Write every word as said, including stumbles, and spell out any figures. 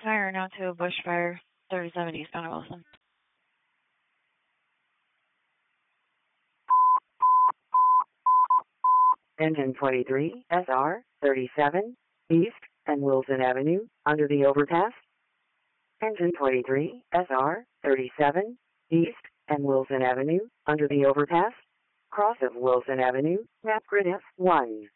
fire now to a bush fire, thirty-seven eastbound Wilson. Engine twenty-three, S R, thirty-seven, East and Wilson Avenue, under the overpass. Engine twenty-three, S R, thirty-seven, East and Wilson Avenue, under the overpass. Cross of Wilson Avenue, map grid F one.